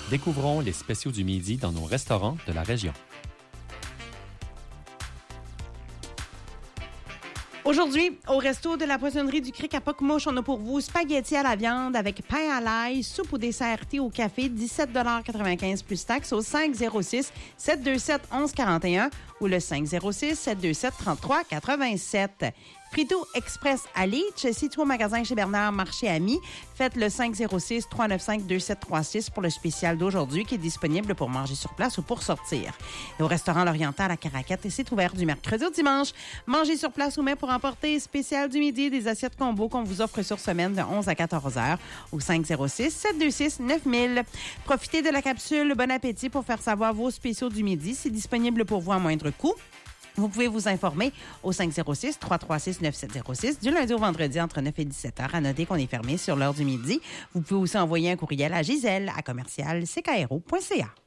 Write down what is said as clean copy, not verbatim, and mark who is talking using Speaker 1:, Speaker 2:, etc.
Speaker 1: Découvrons les spéciaux du midi dans nos restaurants de la région.
Speaker 2: Aujourd'hui, au resto de la poissonnerie du Cric à Pocmouche, on a pour vous spaghettis à la viande avec pain à l'ail, soupe au dessert thé au café, 17,95 plus taxes au 506-727-1141 ou le 506-727-3387. Frito Express à Leach, situé au magasin chez Bernard Marché Ami. Faites le 506-395-2736 pour le spécial d'aujourd'hui qui est disponible pour manger sur place ou pour sortir. Et au restaurant L'Oriental à Caraquette, c'est ouvert du mercredi au dimanche. Manger sur place ou même pour emporter spécial du midi, des assiettes combo qu'on vous offre sur semaine de 11 à 14 heures au 506-726-9000. Profitez de la capsule Bon Appétit pour faire savoir vos spéciaux du midi. C'est disponible pour vous à moindre coût. Vous pouvez vous informer au 506-336-9706 du lundi au vendredi entre 9 et 17 heures. À noter qu'on est fermé sur l'heure du midi. Vous pouvez aussi envoyer un courriel à Gisèle à commercial ckro.ca.